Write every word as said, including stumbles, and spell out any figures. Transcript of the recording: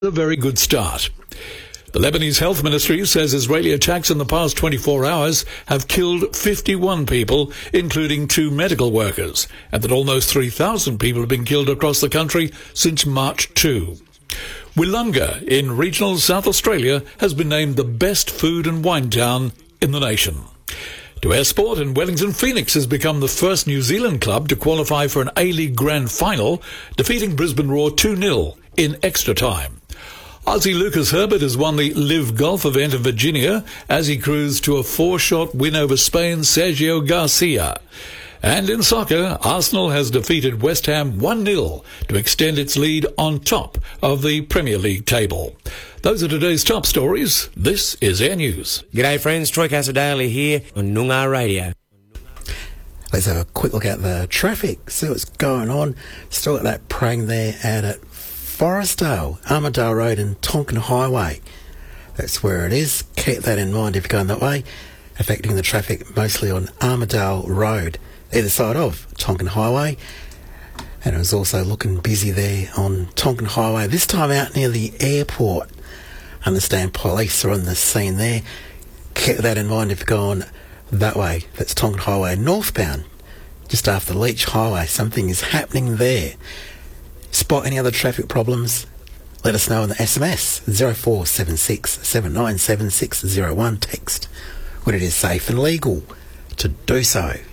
A very good start. The Lebanese Health Ministry says Israeli attacks in the past twenty-four hours have killed fifty-one people, including two medical workers, and that almost three thousand people have been killed across the country since March second. Willunga in regional South Australia has been named the best food and wine town in the nation. To our sport, and Wellington Phoenix has become the first New Zealand club to qualify for an A-League Grand Final, defeating Brisbane Roar two nil in extra time. Aussie Lucas Herbert has won the Live Golf event in Virginia as he cruised to a four-shot win over Spain's Sergio Garcia. And in soccer, Arsenal has defeated West Ham one nil to extend its lead on top of the Premier League table. Those are today's top stories. This is Air News. G'day friends, Troy Casadale here on Noongar Radio. Let's have a quick look at the traffic, see what's going on. Still got that prang there out at Forestdale, Armadale Road and Tonkin Highway. That's where it is. Keep that in mind if you're going that way. Affecting the traffic mostly on Armadale Road, either side of Tonkin Highway. And it was also looking busy there on Tonkin Highway, this time out near the airport. Understand police are on the scene there. Keep that in mind if you're going that way. That's Tonkin Highway northbound, just after Leach Highway. Something is happening there. Spot any other traffic problems? Let us know on the S M S zero four seven six seven nine seven six zero one. Text when it is safe and legal to do so.